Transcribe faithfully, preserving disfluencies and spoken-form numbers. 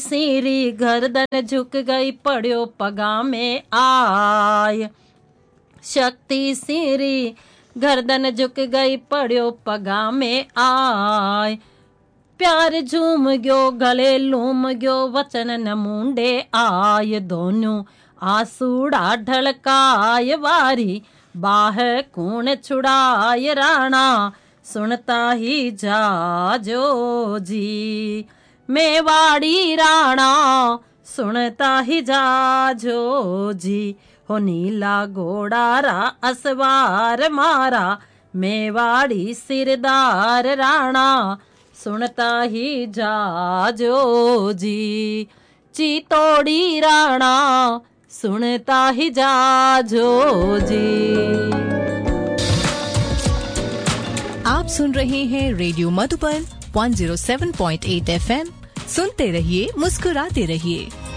सीरी गर्दन झुक गई पड़ियो पगा में आय। शक्ति सीरी गर्दन झुक गई पड़ियो पगा में आय। प्यार झूम गयो गले लूम गयो वचन न मुंडे आय। दोनों आसूड़ा ढलकाय वारी बाह कूण छुड़ाय राणा सुनता ही जाजो जी। मेवाड़ी राणा सुनता ही जाजो जी। हो नीला घोड़ा रा असवार मारा मेवाड़ी सिरदार राणा सुनता ही जाजो जी। चितौड़ी राणा सुनता ही जाजो जी। आप सुन रहे हैं रेडियो मधुबन एक सौ सात पॉइंट आठ एफ एम। सुनते रहिए, मुस्कुराते रहिए।